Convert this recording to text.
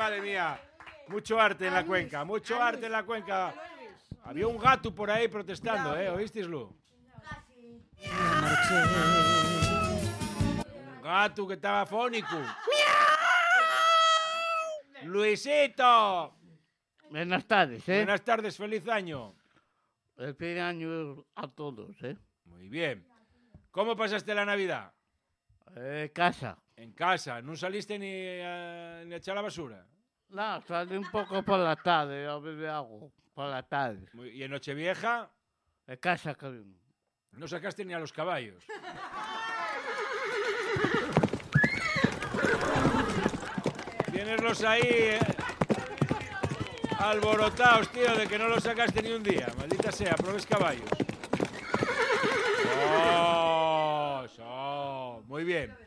madre mía. Mucho arte en la cuenca, mucho arte en la cuenca. Había un gato por ahí protestando, ¿oísteislo? Un gato que estaba fónico. Luisito. Buenas tardes, Buenas tardes, feliz año. Feliz año a todos, Muy bien. ¿Cómo pasaste la Navidad? Casa. En casa, ¿no saliste ni a echar la basura? No, salí un poco por la tarde, a beber agua, por la tarde. ¿Y en Nochevieja? En casa, cariño. No sacaste ni a los caballos. Tieneslos ahí alborotados, tío, de que no los sacaste ni un día. Maldita sea, probes caballos. Muy bien.